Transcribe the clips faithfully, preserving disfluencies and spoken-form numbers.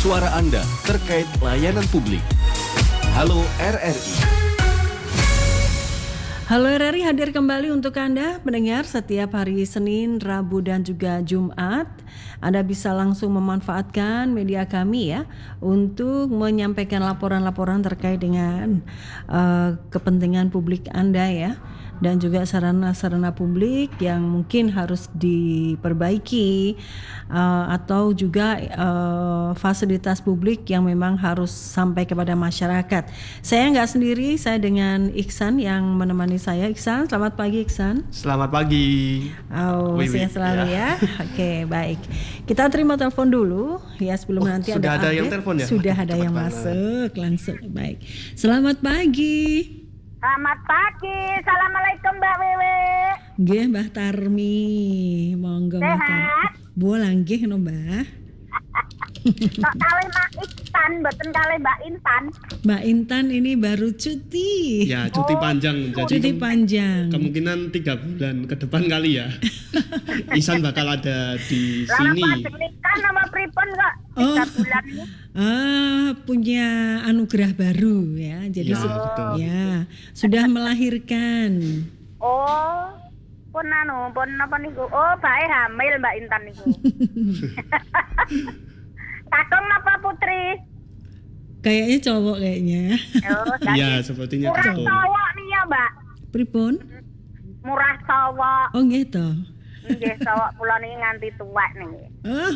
suara Anda terkait layanan publik. Halo R R I. Halo R R I hadir kembali untuk Anda mendengar setiap hari Senin, Rabu dan juga Jumat. Anda bisa langsung memanfaatkan media kami ya untuk menyampaikan laporan-laporan terkait dengan uh, kepentingan publik Anda ya. Dan juga sarana-sarana publik yang mungkin harus diperbaiki uh, atau juga uh, fasilitas publik yang memang harus sampai kepada masyarakat. Saya nggak sendiri, saya dengan Iksan yang menemani saya. Iksan, selamat pagi Iksan. Selamat pagi. Oh, sehat selalu ya. ya. Oke, baik. Kita terima telepon dulu ya sebelum oh, nanti sudah ada ada yang telepon ya. Sudah ada yang banget. Masuk langsung. Baik. Selamat pagi. Selamat pagi, assalamualaikum Mbak Wewe. Nggih Mbah Tarmi, monggo sehat. Bola nggih no Mbah. Kok kalih Mbak Intan, mboten kalih Mbak Intan. Mbak Intan ini baru cuti. Ya, cuti oh, panjang. Jadi cuti panjang. Kemungkinan tiga bulan ke depan kali ya. Isan bakal ada di Lama sini. Lama nikah nama pripun kok tiga oh. bulan ini. Ah, punya anugerah baru ya. Jadi ya, su- betul. ya sudah melahirkan. Oh, pun anu, pun apa niku? Oh, bae hamil Mbak Intan niku. Kakung napa putri? Kayaknya cowok kayaknya. Iya, oh, sepertinya murah cowok. cowok nih ya, Mbak. Pripun? Murah cowok. Oh, gitu. Nggih, cowok kula niki nganti tuwek niki. Oh.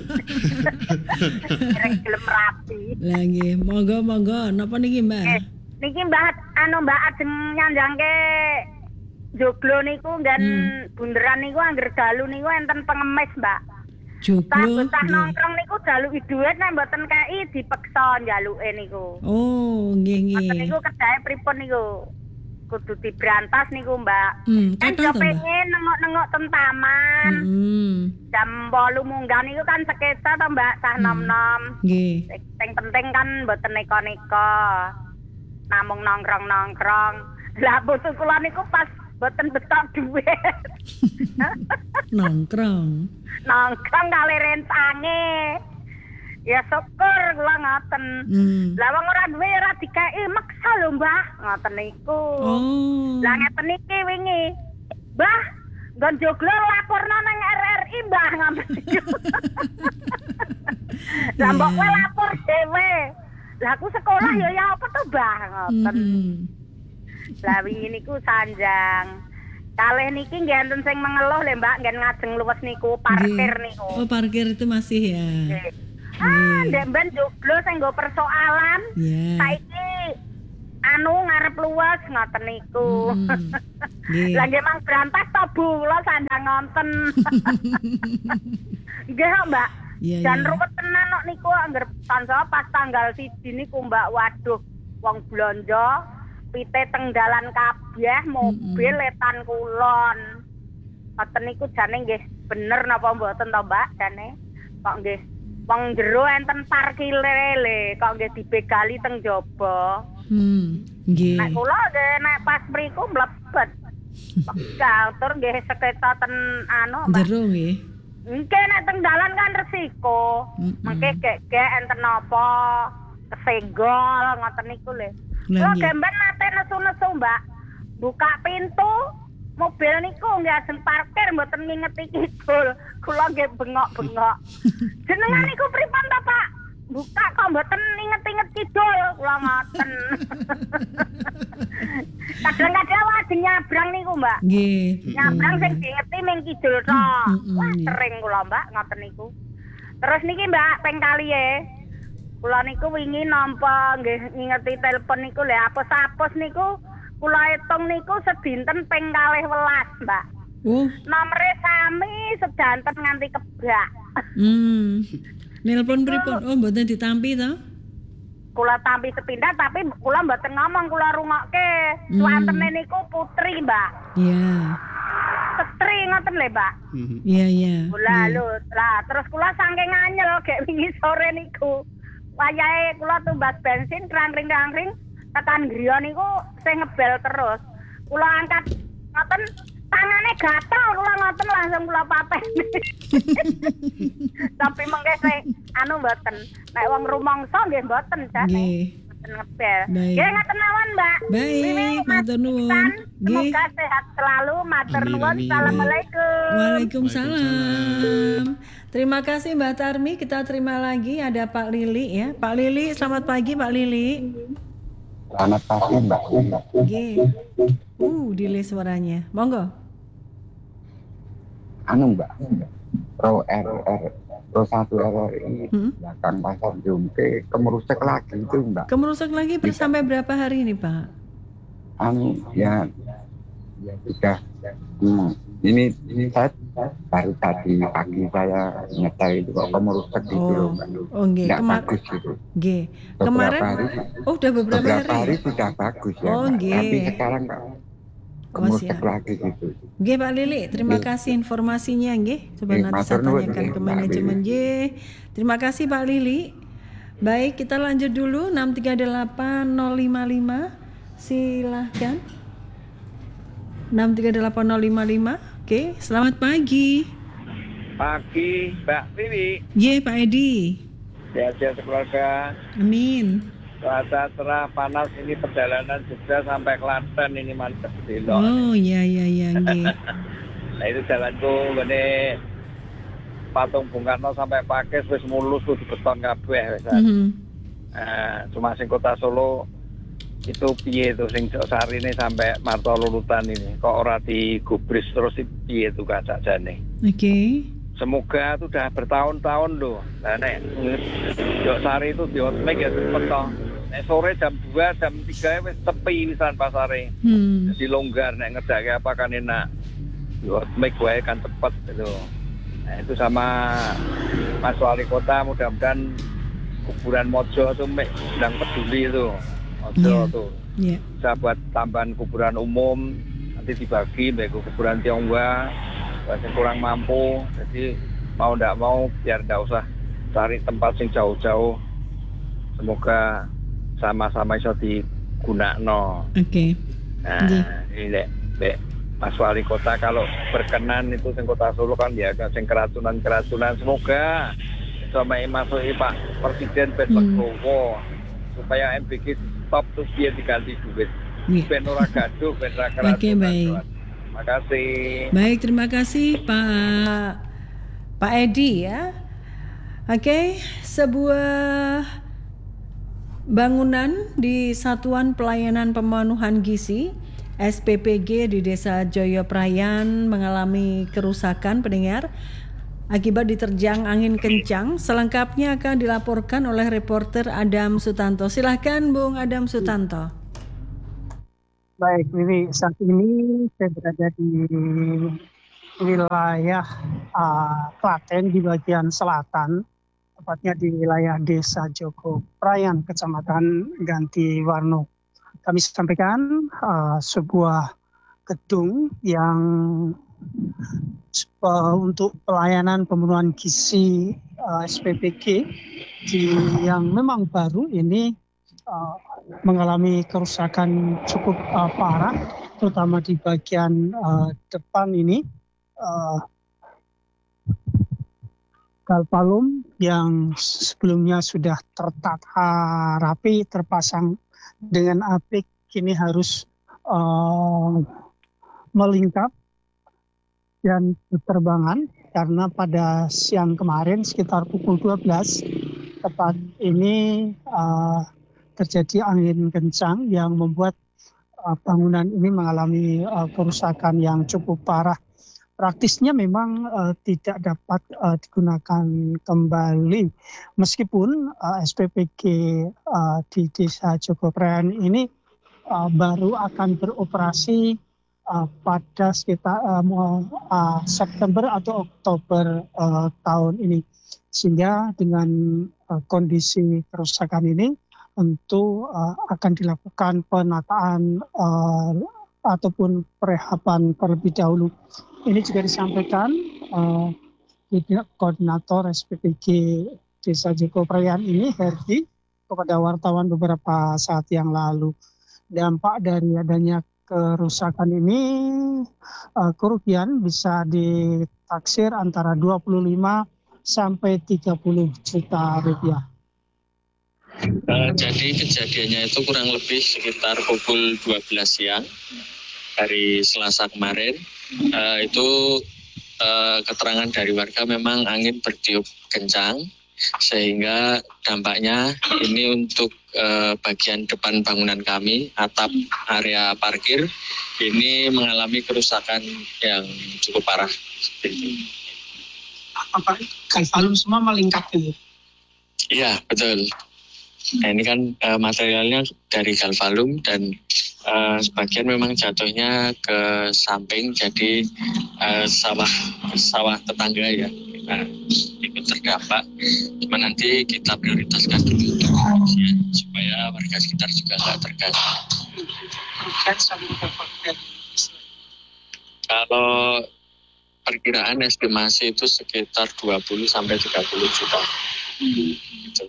Gelem rapi. Lah nggih, monggo-monggo napa niki, Mbak? Eh, niki Mbak anu Mbak ajeng nyanjangke joglo niku nggen hmm. bunderan niku angger dalu niku enten pengemis, Mbak. Joglo. Tak nongkrong niku jaluki dhuwit nek mboten kei dipeksa njaluke niku. Oh, nggih nggih. Mboten niku kedahe pripun niku? Kudu dibrantas niku Mbak. Hmm, kan yo pengen nengok-nengok teng taman. Hmm. Jam wolu munggah niku kan seketa to Mbak, sah hmm. nom-nom. Nggih. Sing penting kan mboten neko-neko. Namung nongkrong-nongkrong. Lah putu kula niku pas mboten betok dhuwit. Nongkrong. Nongkrong kali rentange. Ya syukur kula ngoten. Hmm. Lah wong ora duwe ora dikeki maksa lho, Mbah. Ngoten niku. Oh. Lah ngeten iki wingi. Mbah, nggon joglo laporno nang R R I, Mbah, ngoten niku. Lah mbok kowe lapor dhewe. Lah aku sekolah ya ya apa to, Mbah, ngoten. Hmm. Lah wingi niku sanjang. Kalih niki nggih enten sing mengeluh lho, Mbak, ngen ngajeng luwes niku parkir niku. Oh, parkir itu masih ya. Nggih. Ah, ndek ben joglo sing nggo persoalan. Yeah. Saiki anu ngarep luwes ngoten niku. Hmm. Yeah. Lah nggih mang brantas to Bu, kula sandang ngonten. Nggih kok, Mbak. Yeah, Dan yeah. ruwet tenan kok niku angger tansah pas tanggal siji niku, Mbak. Waduh, wong blonjo pite teng dalan kabeh mobil mm-hmm. etan kulon. Ngoten niku jane nggih bener napa mboten to, Mbak? Jane kok nggih wong jero enten parkire le, kok nggih dibegali teng jaba. Hmm, nggih. Nek kula nggih nek pas mriku mlebet. Pegal tur nggih seketa ten anu, Mbak. Jero nggih. Nggih nek teng dalan kan resiko. Mm-mm. Mengke gek-gek enten napa kesenggol ngoten niku lho. Kula gemben nate nesu-nesu, Mbak. Buka pintu mobil niku nggih ajeng parkir mboten ngingeti kidul. Kula nggih bengok-bengok. Jenengan niku pripun to, Pak? Buka kok mboten inget-inget kidul, kula ngoten. Kadang-kadang wajeng nyabrang niku, Mbak. Nggih. Nyabrang sing diingeti ming kidul to. Wah, sering kula, Mbak, ngoten niku. Terus niki, Mbak, ping kaliye. Kula niku wingi nampa nggih ngingeti telepon niku lho, apus-apus niku kula hitung niku sedinten ping kalih welas, Mbak. Oh. Nomere sami sedanten nganti kebak. Hmm. Nelpon pripun? Oh, mboten ditampi to? Kula tampi sepindah tapi kula mboten ngomong, kula rungokke. Suantene hmm. niku putri, Mbak. Iya. Yeah. Setri ngoten lho, Mbak. Iya, iya. Kula lho, lah terus kula saking nganyel gek wingi sore niku. Wayahe kula tumbas bensin krangring-krangring tekan griya niku sing ngebel terus. Kula angkat ngoten tangane gatel kula ngoten langsung kula pateni. Tapi mengke sing anu mboten. Nek wong rumangsa nggih mboten, Cak. Nggih. Mboten ngebel. Baik. Nggih ngaten mawon, Mbak. Baik, Wiwi, matur Mas nuwun. Ihsan, Nggih. Semoga sehat selalu. Matur Amin, nuwun. amin. Assalamualaikum. Waalaikumsalam. Terima kasih Mbak Tarmi. Kita terima lagi ada Pak Lili ya. Pak Lili, selamat pagi Pak Lili. Selamat pagi Mbak. Nggih. Uh, delay suaranya. Monggo. Anu Mbak, Pro R R Pro satu R R I Hmm? belakang pasar Jumke kemerusak lagi itu Mbak. Kemerusak lagi ber- sampai berapa hari ini Pak? Anu ya, ya sudah. Hmm, ini ini saya baru tadi pagi saya nyetel itu kok kemerusak gitu loh Oh, Mbak. oh nggih. Nggak Kemar- bagus gitu. nggih. Beberapa Kemarin, hari, oh udah beberapa, beberapa hari. hari sudah bagus ya Oh, Mbak. nggih. Tapi sekarang kok Oh, kemerusak siap. lagi gitu. Nggih Pak Lili, terima Nggih. kasih informasinya nggih. Coba Nggih, nanti matur saya nuwun, tanyakan nggih, ke Mbak manajemen Lili. nggih. Terima kasih Pak Lili. Baik, kita lanjut dulu enam tiga delapan nol lima lima. Silahkan. enam tiga delapan nol lima lima. Oke, selamat pagi. Pagi, Mbak Wiwi. Ye Pak Edi. Sehat-sehat keluarga. Amin. Cuaca cerah, panas ini perjalanan Jogja sampai Klaten ini mantep delok. Oh iya iya iya nggih. Nah itu jalanku ngene patung Bung Karno sampai Pakis wis mulus kudu beton kabeh wis. Mhm. Nah, cuma sing Kota Solo itu piye tuh sing Sarine sampai Marta Lulutan ini kok ora digubris terus piye tuh kacajane. Oke. Semoga itu udah bertahun-tahun loh. Nah, nek Jok Sari itu di Hotmake ya cepet toh. Nek sore jam dua, jam tiga wis sepi wisan pasare. Hmm. Jadi longgar nek ngedake apa kan enak. Di Hotmake wae kan cepet gitu. Nah, itu sama Mas Wali Kota mudah-mudahan kuburan Mojo tuh mek sedang peduli itu. Mojo Iya. tuh. Iya. Bisa buat tambahan kuburan umum nanti dibagi baik kuburan Tionghoa buat yang kurang mampu, jadi mau ndak mau biar ndak usah cari tempat yang jauh-jauh. Semoga sama-sama iso digunakno. Oke. Nah, Nggih. ini lek lek Mas Wali Kota kalau berkenan itu sing Kota Solo kan ya sing keracunan-keracunan, semoga sama masuk Pak Presiden Ben Hmm. Legowo supaya M B G stop terus dia diganti duit. Nggih. Ben ora gaduh, ben ora keracunan. Oke, baik. Terima kasih. Baik, terima kasih Pak Pak Edi ya. Oke, sebuah bangunan di Satuan Pelayanan Pemenuhan Gizi S P P G di Desa Joyoprayan mengalami kerusakan pendengar akibat diterjang angin kencang. Selengkapnya akan dilaporkan oleh reporter Adam Sutanto. Silahkan Bung Adam Sutanto. Baik, Wiwi, saat ini saya berada di wilayah uh, Klaten di bagian selatan, tepatnya di wilayah Desa Joko Prayan, Kecamatan Ganti Warno. Kami sampaikan uh, sebuah gedung yang uh, untuk pelayanan pemenuhan gizi uh, S P P G di, yang memang baru ini uh, mengalami kerusakan cukup uh, parah, terutama di bagian uh, depan ini. Uh, Galvalum yang sebelumnya sudah tertata rapi, terpasang dengan apik, kini harus uh, melingkap dan berterbangan karena pada siang kemarin sekitar pukul dua belas tepat ini uh, terjadi angin kencang yang membuat uh, bangunan ini mengalami uh, kerusakan yang cukup parah. Praktisnya memang uh, tidak dapat uh, digunakan kembali meskipun uh, S P P G uh, di Desa Jogoprayan ini uh, baru akan beroperasi uh, pada sekitar uh, uh, September atau Oktober uh, tahun ini, sehingga dengan uh, kondisi kerusakan ini tentu uh, akan dilakukan penataan uh, ataupun perehaban terlebih dahulu. Ini juga disampaikan uh, koordinator S P P G Desa Jogoprayan ini, Herdi, kepada wartawan beberapa saat yang lalu. Dampak dari adanya kerusakan ini, uh, kerugian bisa ditaksir antara dua puluh lima sampai tiga puluh juta rupiah. Uh, jadi kejadiannya itu kurang lebih sekitar pukul dua belas siang hari Selasa kemarin. Uh, itu uh, keterangan dari warga memang angin bertiup kencang sehingga dampaknya ini untuk uh, bagian depan bangunan kami, atap area parkir ini mengalami kerusakan yang cukup parah. Apa galvalum semua melingkar gitu? Iya, betul. Nah, ini kan uh, materialnya dari galvalum dan uh, sebagian memang jatuhnya ke samping, jadi uh, sawah sawah tetangga ya, nah, ikut terdampak. Cuma nanti kita prioritaskan dulu untuk pengungsian supaya warga sekitar juga nggak terganggu. Kalau perkiraan estimasi itu sekitar dua puluh sampai tiga puluh juta. Gitu.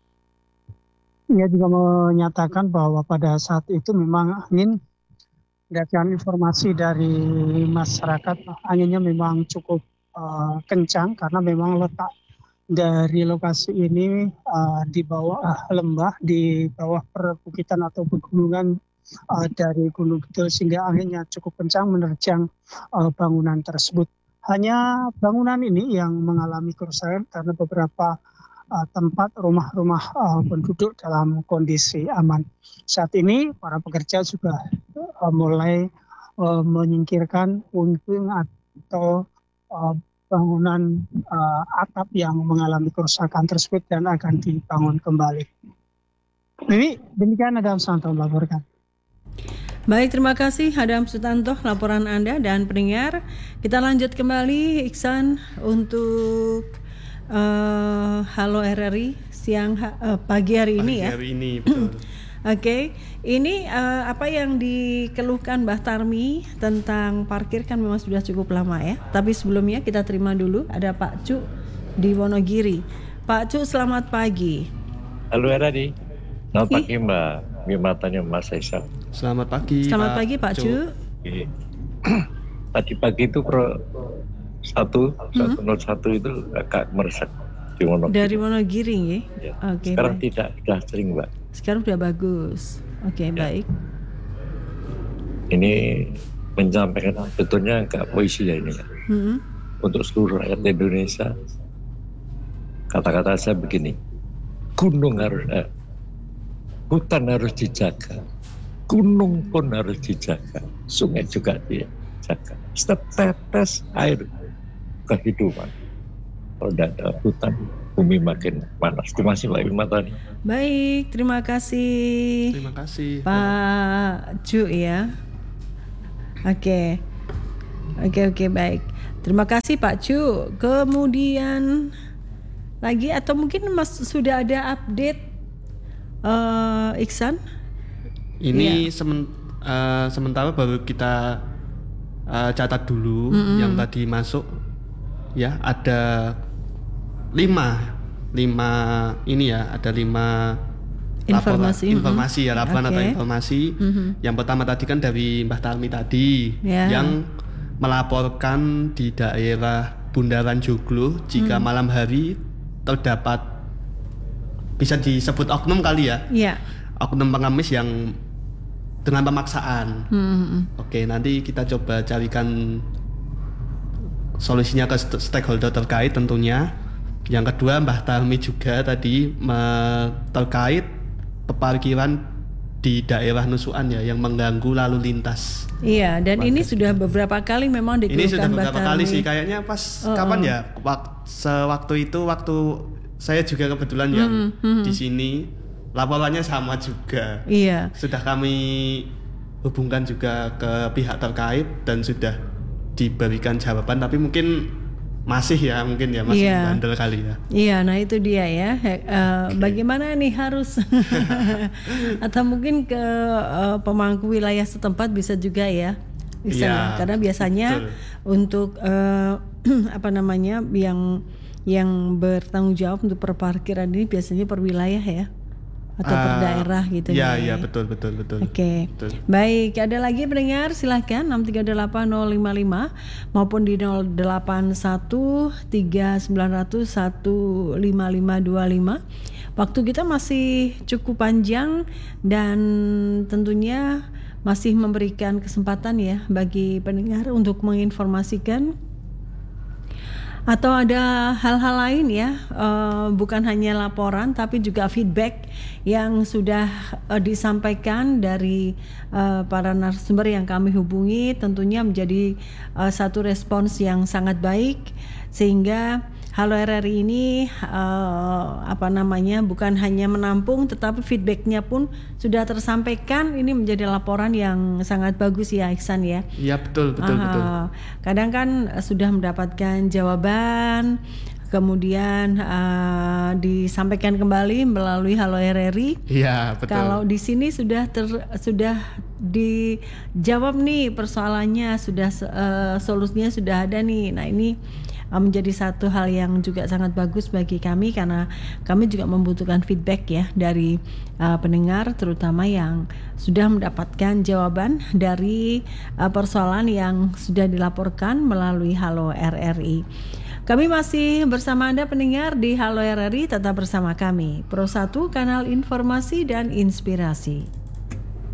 Ia juga menyatakan bahwa pada saat itu memang angin, berdasarkan informasi dari masyarakat, anginnya memang cukup uh, kencang karena memang letak dari lokasi ini uh, di bawah uh, lembah, di bawah perbukitan atau pegunungan uh, dari Gunung Kidul, sehingga anginnya cukup kencang menerjang uh, bangunan tersebut. Hanya bangunan ini yang mengalami kerusakan karena beberapa Uh, tempat rumah-rumah uh, penduduk dalam kondisi aman. Saat ini para pekerja juga uh, mulai uh, menyingkirkan puing atau uh, bangunan uh, atap yang mengalami kerusakan tersebut dan akan dibangun kembali. Ini demikian Adam Sutanto melaporkan. Baik, terima kasih Adam Sutanto laporan Anda, dan pendengar. Kita lanjut kembali Iksan untuk Uh, halo R R I siang uh, pagi hari Pagi ini ya. hari ini betul. Oke, okay. Ini uh, apa yang dikeluhkan Mbah Tarmi tentang parkir kan memang sudah cukup lama ya. Tapi sebelumnya kita terima dulu ada Pak Cu di Wonogiri. Pak Cu, selamat pagi. Halo R R I. Selamat pagi Mbak. Mimatanya Mas Aisyah. Selamat pagi. Selamat Pak pagi Pak Cu. Cu. Tadi pagi itu pro satu satu nol satu itu agak meresap di Wonogiri. Dari Wonogiri ya. Ya. Oke. Sekarang baik. tidak, sudah sering Mbak. Sekarang sudah bagus. Oke, Ya. baik. Ini menyampaikan betulnya agak puisi ya ini ya. Hmm. Untuk seluruh rakyat Indonesia. Kata-kata saya begini. Gunung harus eh, hutan harus dijaga. Gunung pun harus dijaga. Sungai juga dijaga. Setetes air kehidupan. Kalau tidak ada hutan, bumi makin panas. Terima kasih Mbak Wimatani. Baik, terima kasih. Terima kasih Pak Cu ya. Oke. Oke, oke, baik. Terima kasih Pak Cu. Kemudian lagi atau mungkin Mas sudah ada update uh, Iksan? Ini Ya. semen, uh, sementara baru kita uh, catat dulu Mm-mm. yang tadi masuk ya, ada lima lima ini ya, ada lima laporan, Informasi, informasi ya, laporan atau Oke. informasi. Mhm. Yang pertama tadi kan dari Mbah Tarmi tadi Ya. yang melaporkan di daerah Bundaran Joglo jika Hmm. malam hari terdapat, bisa disebut oknum kali ya, Ya. oknum pengemis yang dengan pemaksaan. Hmm. Oke, nanti kita coba carikan solusinya ke st- stakeholder terkait tentunya. Yang kedua, Mbah Tarmi juga tadi me- terkait peparkiran di daerah Nusukan ya, yang mengganggu lalu lintas. Iya, dan Warga ini sekitar. sudah beberapa kali memang Ini dikeluhkan sudah Mbah beberapa kali Tarmi. sih, kayaknya pas Oh, kapan oh. ya? Wak- sewaktu itu waktu saya juga kebetulan yang Hmm, hmm. di sini, laporannya sama juga. Iya. Sudah kami hubungkan juga ke pihak terkait dan sudah diberikan jawaban, tapi mungkin masih ya, mungkin ya masih Iya. bandel kali ya. Iya, nah itu dia ya. He- eh, Bagaimana nih harus atau mungkin ke eh, pemangku wilayah setempat bisa juga ya. Bisa, Iya, karena biasanya betul. untuk eh, apa namanya yang yang bertanggung jawab untuk perparkiran ini biasanya per wilayah ya. atau per Ah, daerah gitu ya, ya. ya betul betul betul. Oke, Betul. baik. Ada lagi pendengar, silahkan enam tiga delapan nol lima lima maupun di nol delapan satu tiga sembilan nol nol satu lima lima dua lima. Waktu kita masih cukup panjang dan tentunya masih memberikan kesempatan ya bagi pendengar untuk menginformasikan atau ada hal-hal lain ya, uh, bukan hanya laporan tapi juga feedback yang sudah uh, disampaikan dari uh, para narasumber yang kami hubungi, tentunya menjadi uh, satu respons yang sangat baik, sehingga Halo R R I ini uh, apa namanya bukan hanya menampung tetapi feedbacknya pun sudah tersampaikan. Ini menjadi laporan yang sangat bagus ya Ihsan ya. Iya betul betul uh, betul. Kadang kan uh, sudah mendapatkan jawaban, kemudian uh, disampaikan kembali melalui Halo R R I. Iya betul. Kalau di sini sudah ter, sudah dijawab nih persoalannya, sudah uh, solusinya sudah ada nih. Nah ini uh, menjadi satu hal yang juga sangat bagus bagi kami karena kami juga membutuhkan feedback ya dari uh, pendengar, terutama yang sudah mendapatkan jawaban dari uh, persoalan yang sudah dilaporkan melalui Halo R R I. Kami masih bersama Anda pendengar di Halo R R I, tetap bersama kami. Pro satu, kanal informasi dan inspirasi.